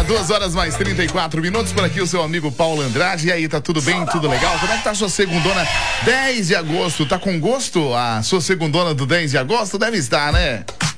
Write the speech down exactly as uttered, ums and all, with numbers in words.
duas horas mais trinta e quatro minutos, por aqui o seu amigo Paulo Andrade. E aí, tá tudo bem? Tudo legal? Como é que tá a sua segundona dez de agosto? Tá com gosto a sua segundona do dez de agosto? Deve estar, né?